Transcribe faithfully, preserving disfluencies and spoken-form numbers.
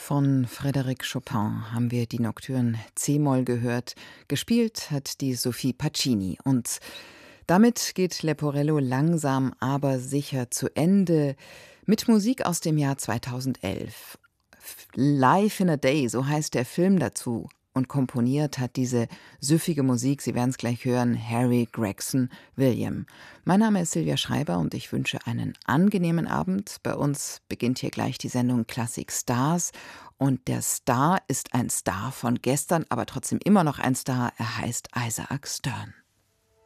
Von Frédéric Chopin haben wir die Nocturne c-Moll gehört. Gespielt hat die Sophie Pacini. Und damit geht Leporello langsam, aber sicher zu Ende mit Musik aus dem Jahr zweitausendelf. Life in a Day, so heißt der Film dazu. Und komponiert hat diese süffige Musik, Sie werden es gleich hören, Harry Gregson William. Mein Name ist Silvia Schreiber und ich wünsche einen angenehmen Abend. Bei uns beginnt hier gleich die Sendung Classic Stars. Und der Star ist ein Star von gestern, aber trotzdem immer noch ein Star. Er heißt Isaac Stern.